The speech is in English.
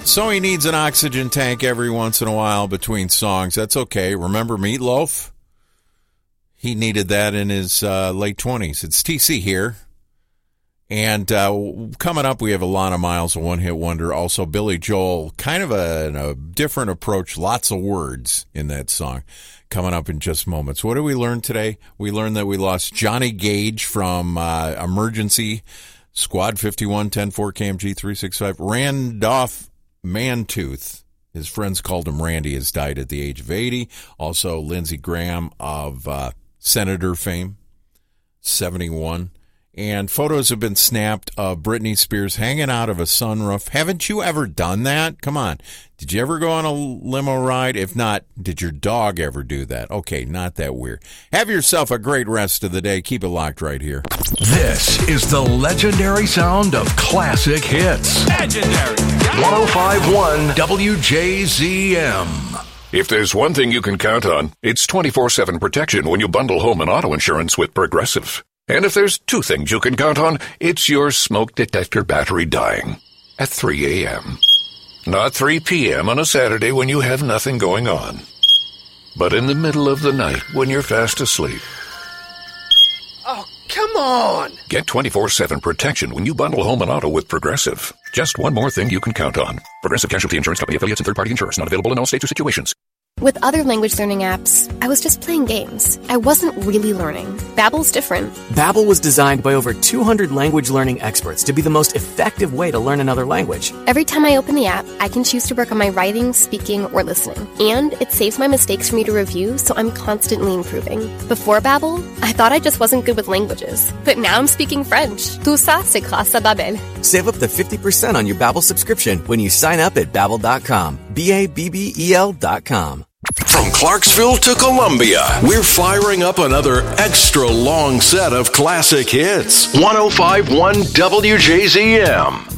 So he needs an oxygen tank every once in a while between songs. That's okay. Remember Meatloaf? He needed that in his late 20s. It's TC here. And coming up, we have Alana Miles, a one-hit wonder. Also, Billy Joel, kind of a different approach. Lots of words in that song. Coming up in just moments. What did we learn today? We learned that we lost Johnny Gage from Emergency Squad 51, 10-4 KMG 365. Randolph Mantooth, his friends called him Randy, has died at the age of 80. Also, Lindsey Graham of Senator fame, 71. And photos have been snapped of Britney Spears hanging out of a sunroof. Haven't you ever done that? Come on. Did you ever go on a limo ride? If not, did your dog ever do that? Okay, not that weird. Have yourself a great rest of the day. Keep it locked right here. This is the legendary sound of classic hits. Legendary. 105.1 WJZM. If there's one thing you can count on, it's 24/7 protection when you bundle home and auto insurance with Progressive. And if there's two things you can count on, it's your smoke detector battery dying at 3 a.m. Not 3 p.m. on a Saturday when you have nothing going on, but in the middle of the night when you're fast asleep. Oh, come on! Get 24/7 protection when you bundle home and auto with Progressive. Just one more thing you can count on. Progressive Casualty Insurance Company affiliates and third-party insurers. Not available in all states or situations. With other language learning apps, I was just playing games. I wasn't really learning. Babbel's different. Babbel was designed by over 200 language learning experts to be the most effective way to learn another language. Every time I open the app, I can choose to work on my writing, speaking, or listening. And it saves my mistakes for me to review, so I'm constantly improving. Before Babbel, I thought I just wasn't good with languages. But now I'm speaking French. Tout ça, c'est grâce à Babbel. Save up to 50% on your Babbel subscription when you sign up at Babbel.com. Babbel.com. From Clarksville to Columbia, we're firing up another extra long set of classic hits. 105.1 WJZM.